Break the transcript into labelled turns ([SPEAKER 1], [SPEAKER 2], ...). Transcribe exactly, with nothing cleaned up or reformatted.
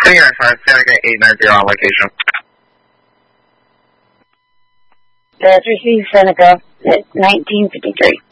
[SPEAKER 1] three nine five, Santa eight nine zero on location.
[SPEAKER 2] That's received, Seneca at nineteen fifty-three.